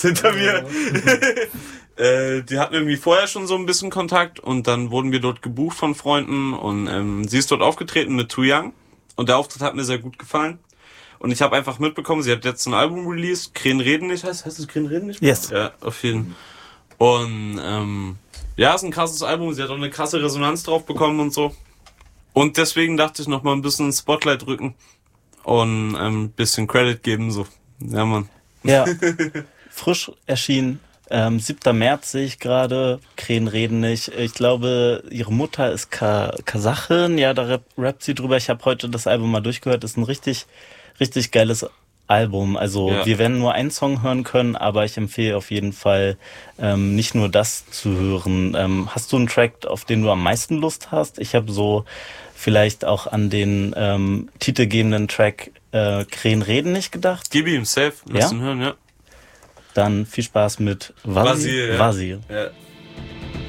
hinter mir. Die hatten irgendwie vorher schon so ein bisschen Kontakt und dann wurden wir dort gebucht von Freunden und sie ist dort aufgetreten mit Too Young und der Auftritt hat mir sehr gut gefallen. Und ich habe einfach mitbekommen, sie hat jetzt ein Album released, Krähen reden nicht, heißt es Krähen reden nicht? Yes. Ja, auf jeden Fall. Und ja, ist ein krasses Album, sie hat auch eine krasse Resonanz drauf bekommen und so. Und deswegen dachte ich noch mal ein bisschen Spotlight rücken und ein bisschen Credit geben, so. Ja, Mann. Ja, frisch erschienen. 7. März sehe ich gerade, Krähen reden nicht. Ich glaube, ihre Mutter ist Kasachin, ja, da rappt sie drüber. Ich habe heute das Album mal durchgehört, ist ein richtig, richtig geiles Album. Also wir werden nur einen Song hören können, aber ich empfehle auf jeden Fall nicht nur das zu hören. Hast du einen Track, auf den du am meisten Lust hast? Ich habe so vielleicht auch an den titelgebenden Track Krähen reden nicht gedacht. Gib ihm safe, lass ihn hören, ja. Dann viel Spaß mit Wazir. Ja.